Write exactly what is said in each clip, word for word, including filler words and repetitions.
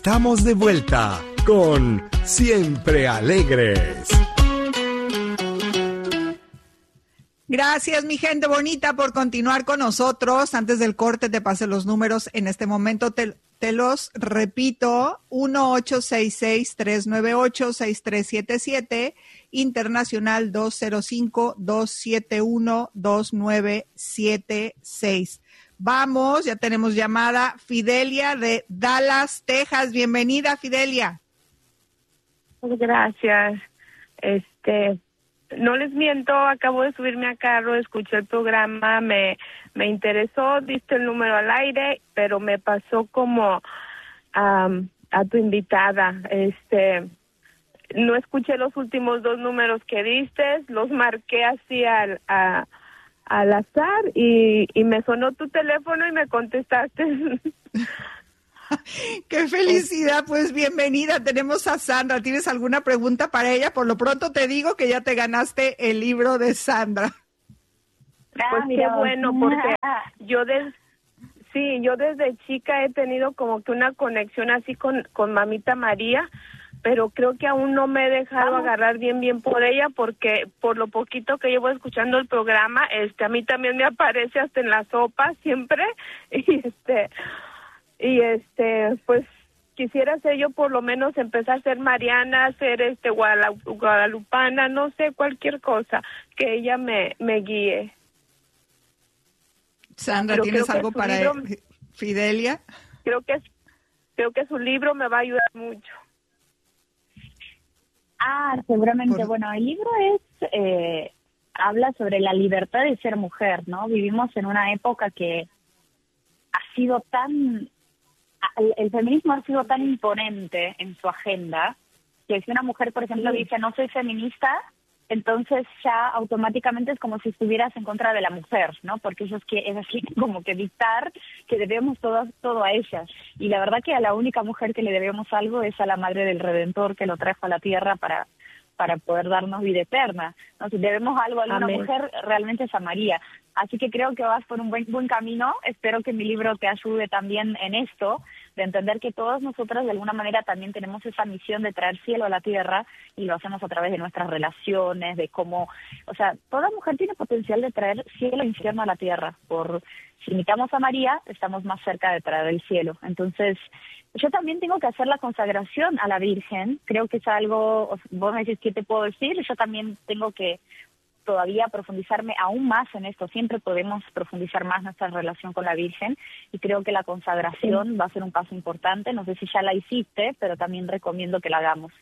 Estamos de vuelta con Siempre Alegres. Gracias, mi gente bonita, por continuar con nosotros. Antes del corte te pasé los números. En este momento te, te los repito. uno ocho seis seis, tres nueve ocho, seis tres siete siete. Internacional dos cero cinco, dos siete uno, dos nueve siete seis. Vamos, ya tenemos llamada. Fidelia de Dallas, Texas. Bienvenida, Fidelia. Gracias. Este, no les miento, acabo de subirme a carro, escuché el programa, me, me interesó, diste el número al aire, pero me pasó como um, a tu invitada. Este, no escuché los últimos dos números que diste, los marqué así al, a, al azar y, y me sonó tu teléfono y me contestaste. ¡Qué felicidad! Pues bienvenida, tenemos a Sandra. ¿Tienes alguna pregunta para ella? Por lo pronto te digo que ya te ganaste el libro de Sandra. Pues qué bueno, porque yo des, sí, yo desde chica he tenido como que una conexión así con, con Mamita María, pero creo que aún no me he dejado agarrar bien bien por ella, porque por lo poquito que llevo escuchando el programa, este, a mí también me aparece hasta en la sopa siempre, y este... Y este, pues quisiera ser yo por lo menos empezar a ser mariana, ser este guadalup- guadalupana, no sé, cualquier cosa que ella me, me guíe. Sandra, Pero ¿tienes creo que algo su para libro- Fidelia? Creo que creo que su libro me va a ayudar mucho. Ah, seguramente. Por- Bueno, el libro es eh, habla sobre la libertad de ser mujer, ¿no? Vivimos en una época que ha sido tan el, el feminismo ha sido tan imponente en su agenda que si una mujer, por ejemplo, dice no soy feminista, entonces ya automáticamente es como si estuvieras en contra de la mujer, ¿no? Porque eso es que es así como que dictar que debemos todo, todo a ella. Y la verdad que a la única mujer que le debemos algo es a la Madre del Redentor que lo trajo a la tierra para para poder darnos vida eterna. ¿No? Si debemos algo a alguna Amén. mujer, realmente es a María. Así que creo que vas por un buen, buen camino. Espero que mi libro te ayude también en esto, de entender que todas nosotras de alguna manera también tenemos esa misión de traer cielo a la tierra y lo hacemos a través de nuestras relaciones, de cómo, o sea, toda mujer tiene potencial de traer cielo e infierno a la tierra. Por si imitamos a María, estamos más cerca de traer el cielo. Entonces, yo también tengo que hacer la consagración a la Virgen. Creo que es algo, vos me decís, ¿qué te puedo decir? Yo también tengo que todavía profundizarme aún más en esto. Siempre podemos profundizar más nuestra relación con la Virgen y creo que la consagración sí. va a ser un paso importante. No sé si ya la hiciste, pero también recomiendo que la hagamos.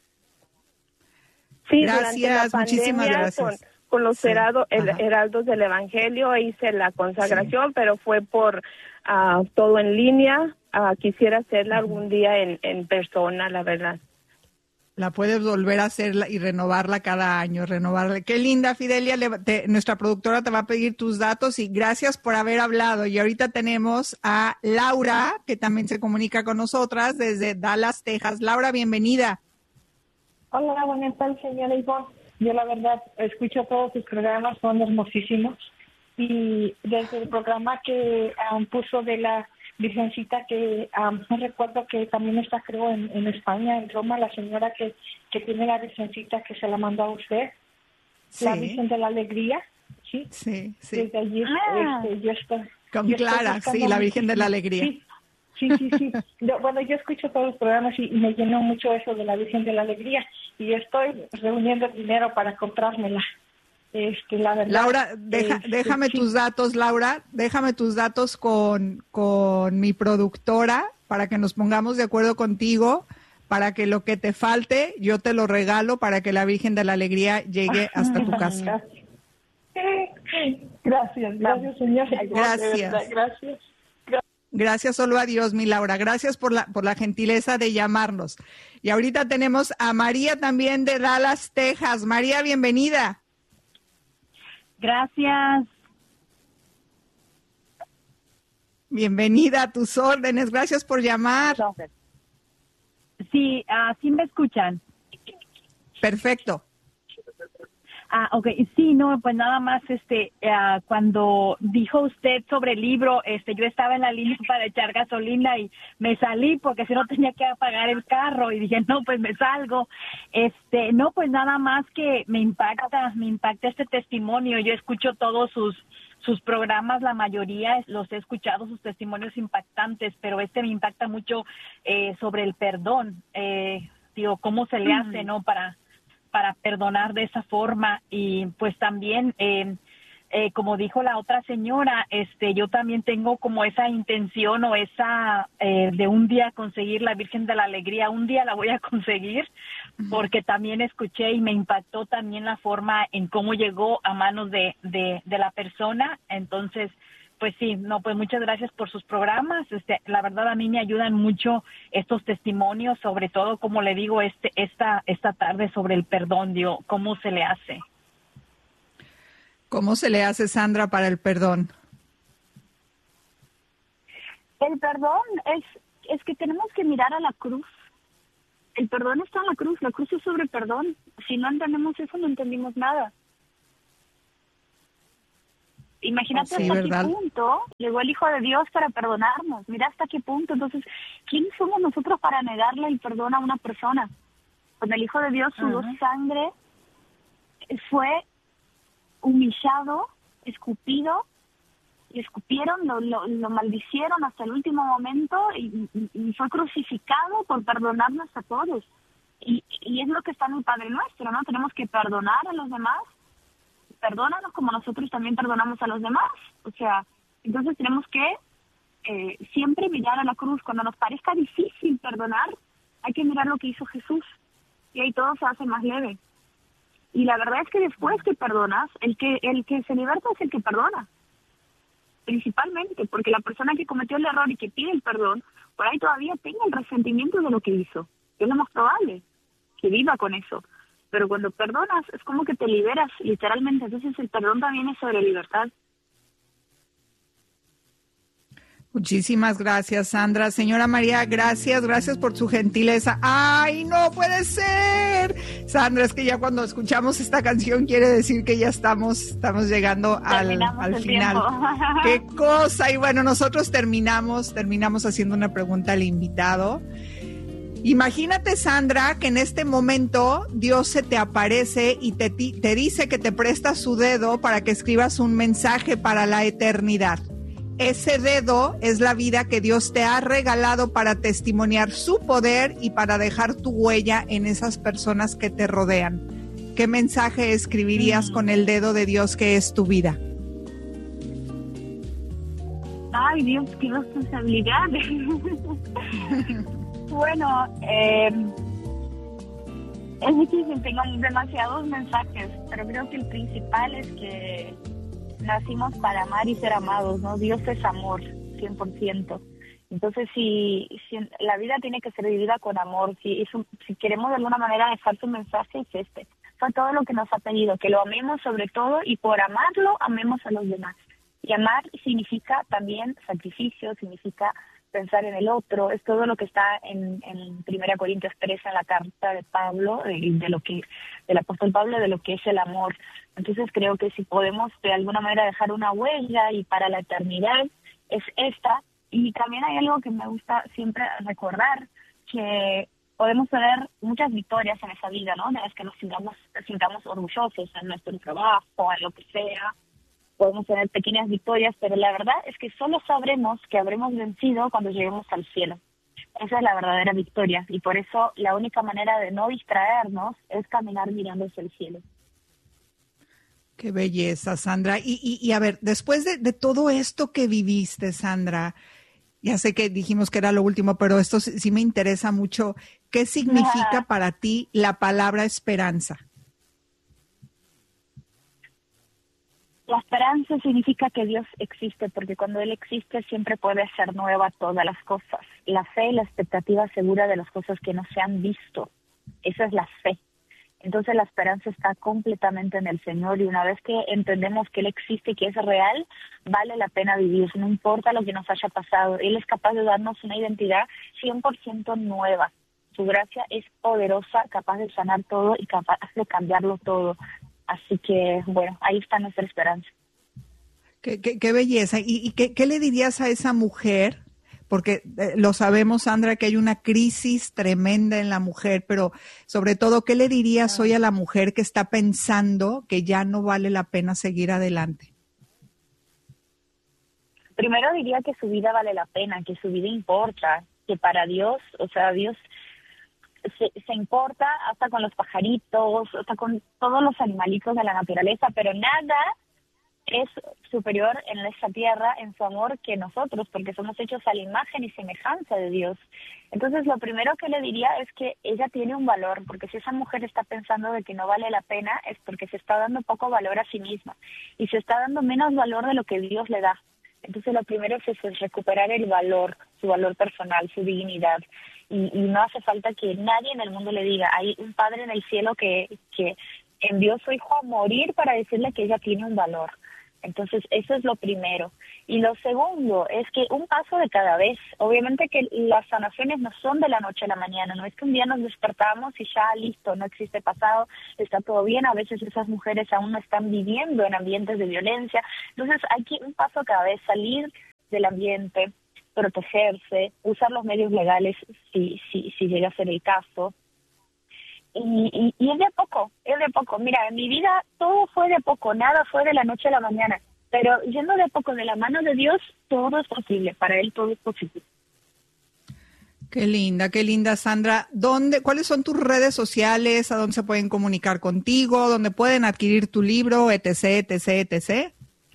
Sí, gracias, durante la pandemia, muchísimas gracias. Con, con los sí. heraldo, el, heraldos del Evangelio hice la consagración, sí. pero fue por uh, todo en línea. Uh, quisiera hacerla uh-huh. algún día en, en persona, la verdad. La puedes volver a hacerla y renovarla cada año, renovarla. Qué linda, Fidelia. Le, te, nuestra productora te va a pedir tus datos y gracias por haber hablado. Y ahorita tenemos a Laura, que también se comunica con nosotras desde Dallas, Texas. Laura, bienvenida. Hola, buenas tardes, señora Ivonne. Yo la verdad escucho todos sus programas, son hermosísimos. Y desde el programa que um, puso de la Virgencita, que um, no recuerdo que también está, creo, en, en España, en Roma, la señora que, que tiene la Virgencita que se la mandó a usted, sí. La Virgen de la Alegría, ¿sí? Sí, sí. Desde allí ah. este, yo estoy... Con yo Clara, estoy sí, la Virgen de la Alegría. Sí, sí, sí. sí. Yo, bueno, yo escucho todos los programas y, y me llenó mucho eso de la Virgen de la Alegría y yo estoy reuniendo dinero para comprármela. Este, la verdad, Laura, deja, este, déjame sí. tus datos, Laura, déjame tus datos con, con mi productora para que nos pongamos de acuerdo contigo, para que lo que te falte yo te lo regalo para que la Virgen de la Alegría llegue hasta tu casa. Gracias, gracias, señor. Gracias. Verdad, gracias. Gracias solo a Dios, mi Laura. Gracias por la, por la gentileza de llamarnos. Y ahorita tenemos a María también de Dallas, Texas. María, bienvenida. Gracias. Bienvenida a tus órdenes. Gracias por llamar. Sí, uh, sí me escuchan. Perfecto. Ah, ok, sí, no, pues nada más, este, uh, cuando dijo usted sobre el libro, este, yo estaba en la línea para echar gasolina y me salí porque si no tenía que apagar el carro y dije, no, pues me salgo. Este, no, pues nada más que me impacta, me impacta este testimonio. Yo escucho todos sus sus programas, la mayoría los he escuchado, sus testimonios impactantes, pero este me impacta mucho eh, sobre el perdón, eh, digo, cómo se le hace, ¿no? Para para perdonar de esa forma. Y pues también, eh, eh, como dijo la otra señora, este, yo también tengo como esa intención o esa eh, de un día conseguir la Virgen de la Alegría, un día la voy a conseguir, porque también escuché y me impactó también la forma en cómo llegó a manos de, de, de la persona. Entonces, pues sí, no, pues muchas gracias por sus programas. Este, la verdad a mí me ayudan mucho estos testimonios, sobre todo, como le digo, este, esta, esta tarde sobre el perdón, digo, ¿cómo se le hace? ¿Cómo se le hace, Sandra, para el perdón? El perdón es, es que tenemos que mirar a la cruz. El perdón está en la cruz, la cruz es sobre perdón. Si no entendemos eso, no entendimos nada. Imagínate sí, hasta ¿verdad? qué punto llegó el Hijo de Dios para perdonarnos. Mira hasta qué punto. Entonces, ¿quiénes somos nosotros para negarle el perdón a una persona? Cuando el Hijo de Dios sudó uh-huh. sangre, fue humillado, escupido, y escupieron, lo, lo, lo maldicieron hasta el último momento y, y, y fue crucificado por perdonarnos a todos. Y, y es lo que está en el Padre Nuestro, ¿no? Tenemos que perdonar a los demás. Perdónanos como nosotros también perdonamos a los demás. O sea, entonces tenemos que eh, siempre mirar a la cruz. Cuando nos parezca difícil perdonar, hay que mirar lo que hizo Jesús. Y ahí todo se hace más leve. Y la verdad es que después que perdonas, el que el que se liberta es el que perdona. Principalmente, porque la persona que cometió el error y que pide el perdón, por ahí todavía tenga el resentimiento de lo que hizo. Es lo más probable, que viva con eso. Pero cuando perdonas, es como que te liberas, literalmente. Entonces el perdón también es sobre libertad. Muchísimas gracias, Sandra. Señora María, gracias, gracias por su gentileza. ¡Ay, no puede ser! Sandra, es que ya cuando escuchamos esta canción quiere decir que ya estamos, estamos llegando al, al final. ¡Qué cosa! Y bueno, nosotros terminamos, terminamos haciendo una pregunta al invitado. Imagínate, Sandra, que en este momento Dios se te aparece y te, te dice que te presta su dedo para que escribas un mensaje para la eternidad. Ese dedo es la vida que Dios te ha regalado para testimoniar su poder y para dejar tu huella en esas personas que te rodean. ¿Qué mensaje escribirías mm. con el dedo de Dios que es tu vida? Ay, Dios, qué responsabilidad. Bueno, eh, es difícil, tengo demasiados mensajes, pero creo que el principal es que nacimos para amar y ser amados, ¿no? Dios es amor, cien por ciento. Entonces, si, si la vida tiene que ser vivida con amor, si, eso, si queremos de alguna manera dejar su mensaje, es este. Fue todo lo que nos ha pedido, que lo amemos sobre todo y por amarlo, amemos a los demás. Y amar significa también sacrificio, significa pensar en el otro, es todo lo que está en, en Primera Corintios tres, en la carta de Pablo, de, de lo que, del apóstol Pablo, de lo que es el amor. Entonces creo que si podemos de alguna manera dejar una huella y para la eternidad es esta. Y también hay algo que me gusta siempre recordar, que podemos tener muchas victorias en esa vida, ¿no? De las que nos sintamos, sintamos orgullosos en nuestro trabajo, en lo que sea. Podemos tener pequeñas victorias, pero la verdad es que solo sabremos que habremos vencido cuando lleguemos al cielo. Esa es la verdadera victoria, y por eso la única manera de no distraernos es caminar mirando hacia el cielo. Qué belleza, Sandra. Y, y, y a ver, después de, de todo esto que viviste, Sandra, ya sé que dijimos que era lo último, pero esto sí, sí me interesa mucho. ¿Qué significa Ajá. para ti la palabra esperanza? La esperanza significa que Dios existe, porque cuando Él existe siempre puede hacer nueva todas las cosas. La fe y la expectativa segura de las cosas que no se han visto. Esa es la fe. Entonces la esperanza está completamente en el Señor, y una vez que entendemos que Él existe y que es real, vale la pena vivir, no importa lo que nos haya pasado. Él es capaz de darnos una identidad cien por ciento nueva. Su gracia es poderosa, capaz de sanar todo y capaz de cambiarlo todo. Así que, bueno, ahí está nuestra esperanza. Qué, qué, qué belleza. ¿Y, y qué, qué le dirías a esa mujer? Porque eh, lo sabemos, Sandra, que hay una crisis tremenda en la mujer, pero sobre todo, ¿qué le dirías hoy a la mujer que está pensando que ya no vale la pena seguir adelante? Primero diría que su vida vale la pena, que su vida importa, que para Dios, o sea, Dios se, se importa hasta con los pajaritos, hasta con todos los animalitos de la naturaleza, pero nada es superior en esta tierra en su amor que nosotros, porque somos hechos a la imagen y semejanza de Dios. Entonces, lo primero que le diría es que ella tiene un valor, porque si esa mujer está pensando de que no vale la pena, es porque se está dando poco valor a sí misma y se está dando menos valor de lo que Dios le da. Entonces, lo primero es eso, es recuperar el valor, su valor personal, su dignidad. Y, y no hace falta que nadie en el mundo le diga, hay un Padre en el cielo que, que envió a su hijo a morir para decirle que ella tiene un valor. Entonces, eso es lo primero. Y lo segundo es que un paso de cada vez. Obviamente que las sanaciones no son de la noche a la mañana. No es que un día nos despertamos y ya, listo, no existe pasado, está todo bien. A veces esas mujeres aún no están viviendo en ambientes de violencia. Entonces, hay que un paso cada vez, salir del ambiente, protegerse, usar los medios legales si, si, si llega a ser el caso. Y, y, y es de poco, es de poco. Mira, en mi vida todo fue de poco, nada fue de la noche a la mañana. Pero yendo de poco de la mano de Dios, todo es posible, para Él todo es posible. Qué linda, qué linda, Sandra. ¿Dónde, cuáles son tus redes sociales? ¿A dónde se pueden comunicar contigo? ¿Dónde pueden adquirir tu libro, etc, etc, etc?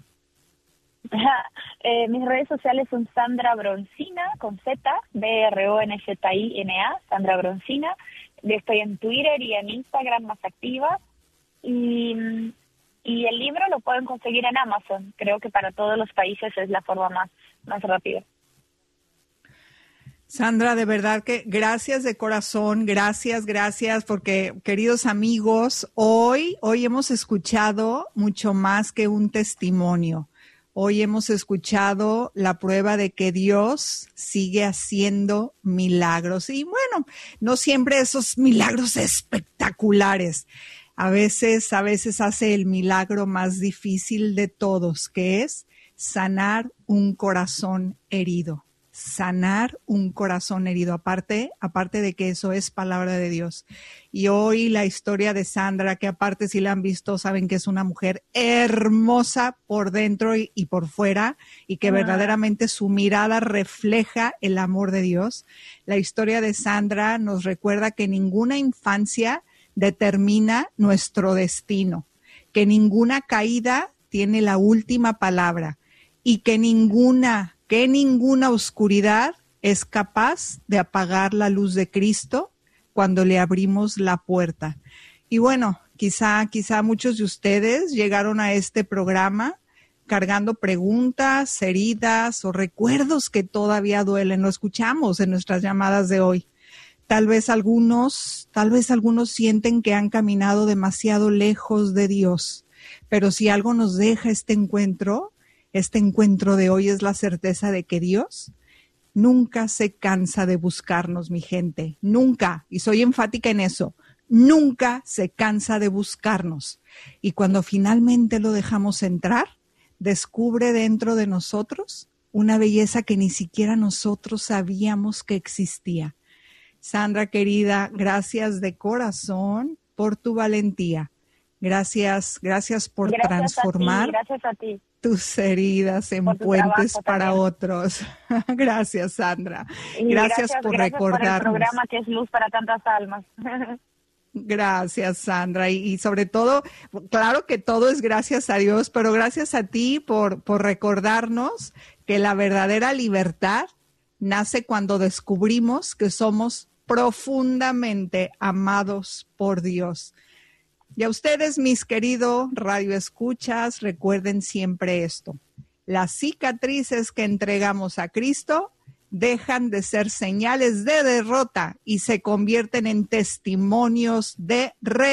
eh, mis redes sociales son Sandra Broncina, con Z, B R O N Z I N A, Sandra Broncina. Estoy en Twitter y en Instagram más activa. Y, y el libro lo pueden conseguir en Amazon. Creo que para todos los países es la forma más, más rápida. Sandra, de verdad que gracias de corazón, gracias, gracias, porque queridos amigos, hoy, hoy hemos escuchado mucho más que un testimonio. Hoy hemos escuchado la prueba de que Dios sigue haciendo milagros. Y bueno, no siempre esos milagros espectaculares. A veces, a veces hace el milagro más difícil de todos, que es sanar un corazón herido. Sanar un corazón herido, aparte, aparte de que eso es palabra de Dios. Y hoy la historia de Sandra, que aparte si la han visto, saben que es una mujer hermosa por dentro y, y por fuera, y que ah. verdaderamente su mirada refleja el amor de Dios. La historia de Sandra nos recuerda que ninguna infancia determina nuestro destino, que ninguna caída tiene la última palabra y que ninguna que ninguna oscuridad es capaz de apagar la luz de Cristo cuando le abrimos la puerta. Y bueno, quizá, quizá muchos de ustedes llegaron a este programa cargando preguntas, heridas o recuerdos que todavía duelen. Lo escuchamos en nuestras llamadas de hoy. Tal vez algunos, tal vez algunos sienten que han caminado demasiado lejos de Dios. Pero si algo nos deja este encuentro, Este encuentro de hoy es la certeza de que Dios nunca se cansa de buscarnos, mi gente. Nunca, y soy enfática en eso, nunca se cansa de buscarnos. Y cuando finalmente lo dejamos entrar, descubre dentro de nosotros una belleza que ni siquiera nosotros sabíamos que existía. Sandra, querida, gracias de corazón por tu valentía. Gracias, gracias por gracias transformar. A ti, gracias a ti. Tus heridas en puentes para también. Otros. Gracias, Sandra. Y gracias, gracias por gracias recordarnos. Por el programa que es luz para tantas almas. Gracias, Sandra. Y, y sobre todo, claro que todo es gracias a Dios, pero gracias a ti por, por recordarnos que la verdadera libertad nace cuando descubrimos que somos profundamente amados por Dios. Y a ustedes, mis queridos radioescuchas, recuerden siempre esto. Las cicatrices que entregamos a Cristo dejan de ser señales de derrota y se convierten en testimonios de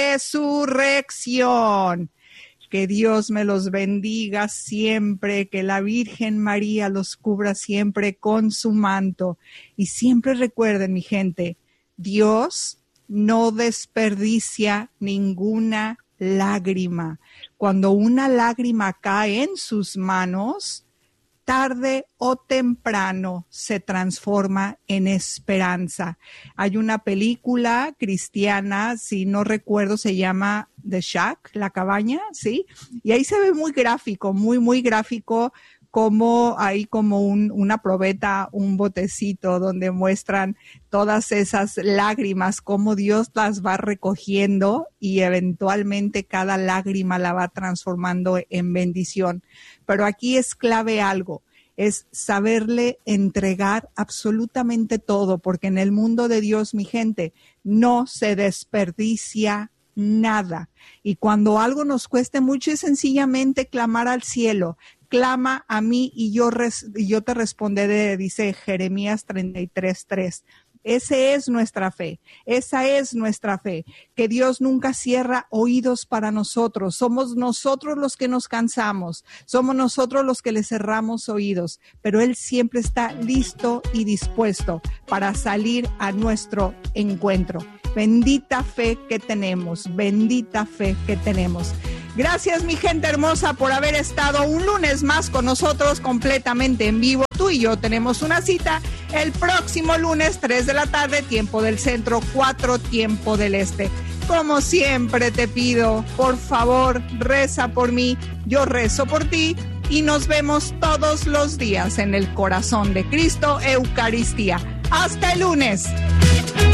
resurrección. Que Dios me los bendiga siempre, que la Virgen María los cubra siempre con su manto. Y siempre recuerden, mi gente, Dios no desperdicia ninguna lágrima. Cuando una lágrima cae en sus manos, tarde o temprano se transforma en esperanza. Hay una película cristiana, si no recuerdo, se llama The Shack, La Cabaña, ¿sí? Y ahí se ve muy gráfico, muy, muy gráfico, como hay como un, una probeta, un botecito donde muestran todas esas lágrimas, cómo Dios las va recogiendo y eventualmente cada lágrima la va transformando en bendición. Pero aquí es clave algo, es saberle entregar absolutamente todo, porque en el mundo de Dios, mi gente, no se desperdicia nada. Y cuando algo nos cueste mucho es sencillamente clamar al cielo. Clama a mí y yo, res, y yo te responderé, dice Jeremías treinta y tres, tres. Esa es nuestra fe, esa es nuestra fe, que Dios nunca cierra oídos para nosotros. Somos nosotros los que nos cansamos, somos nosotros los que le cerramos oídos, pero Él siempre está listo y dispuesto para salir a nuestro encuentro. Bendita fe que tenemos, bendita fe que tenemos. Gracias, mi gente hermosa, por haber estado un lunes más con nosotros completamente en vivo. Tú y yo tenemos una cita el próximo lunes, tres de la tarde, tiempo del centro, cuatro, tiempo del este. Como siempre te pido, por favor, reza por mí, yo rezo por ti y nos vemos todos los días en el corazón de Cristo, Eucaristía. Hasta el lunes.